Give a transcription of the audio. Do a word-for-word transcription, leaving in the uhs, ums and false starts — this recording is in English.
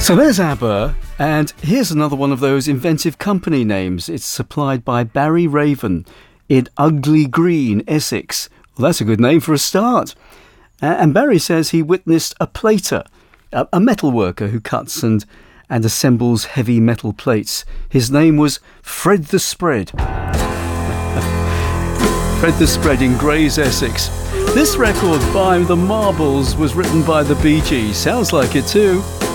So there's ABBA, and here's another one of those inventive company names. It's supplied by Barry Raven in Ugly Green, Essex. Well, that's a good name for a start. Uh, and Barry says he witnessed a plater, a, a metal worker who cuts and, and assembles heavy metal plates. His name was Fred the Spread. Fred the Spread in Grays, Essex. This record by The Marbles was written by the Bee Gees. Sounds like it too.